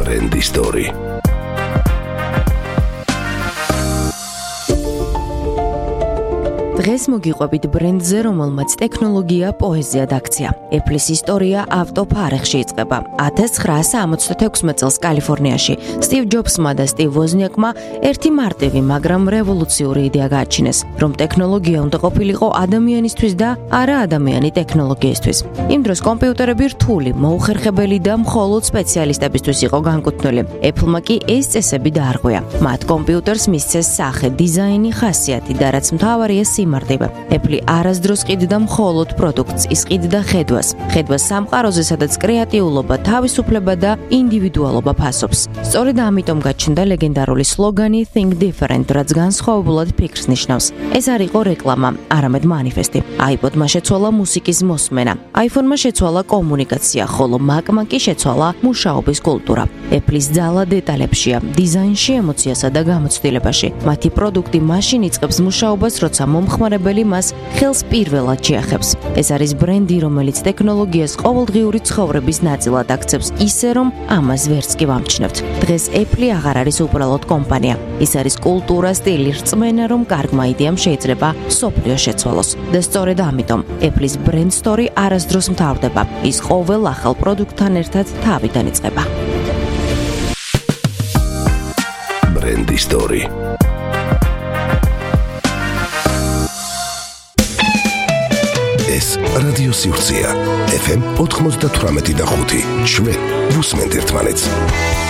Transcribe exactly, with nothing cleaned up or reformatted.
ბრენდი სტორი. დღეს მოგიყვებით ბრენდზე, რომელმაც ტექნოლოგია პოეზიად აქცია. Apple-ის ისტორია ავტოფარეხში იწყება. ათას ცხრაასა ორმოცდათექვსმეტ წელს კალიფორნიაში სტივ ჯობსმა და სტივ ვოზნიაკმა ერთი მარტივი, მაგრამ რევოლუციური იდეა გააჩინეს, რომ ტექნოლოგია უნდა ყოფილიყო ადამიანისთვის და არა ადამიანი ტექნოლოგიისთვის. იმ დროს კომპიუტერები რთული, მოუხერხებელი და მხოლოდ სპეციალისტებისთვის იყო განკუთვნილი. Apple-მა კი ეს წესები დაარღვია. მათ კომპიუტერს მისცეს სახე, დიზაინი, ხასიათი და რაც მთავარია სიმართლე. Apple არასდროს ყიდდა მხოლოდ პროდუქტს, ის ყიდდა ხედვას. ხედვას სამყაროზე, სადაც კრეატიულობა, თავისუფლება და ინდივიდუალობა ფასობს. სწორედ ამიტომ გაჩნდა ლეგენდარული სლოგანი Think Different, რაც განსხვავებულად ფიქრს ნიშნავს. ეს არ იყო რეკლამა, არამედ მანიფესტი. iPod-მა შეცვალა მუსიკის მოსმენა, iPhone-მა შეცვალა კომუნიკაცია, ხოლო Mac-მა კი შეცვალა მუშაობის კულტურა. Apple-ის ძალა დეტალებშია, დიზაინში, ემოციასა და გამოცდილებაში. მათი პროდუქტი მაშინ იწყებს მუშაობას, როცა მომხმარებელი მას ხელს პირველად შეახებს. ეს არის ბრენდი, რომელიც ტექნოლოგიას ყოველდღიური ცხოვრების ნაწილად აქცევს ისე, რომ ამას ვერც კი ვამჩნევთ. დღეს Apple აღარ არის უბრალოდ კომპანია. ის არის კულტურა, სტილი, რწმენა, რომ კარგმა იდეამ შეიძლება მსოფლიოს შეცვალოს. და სწორედ ამიტომ Apple-ის ბრენდ სტორი არასდროს მთავრდება. ის ყოველ ახალ პროდუქტთან ერთად თავიდან იწყება. ბრენდი სტორი. ეს რადიო სივრცეა. ეფ ემ ოთხმოცდათვრამეტი და ხუთი. ჩვენ ვუსმენთ ერთმანეთს.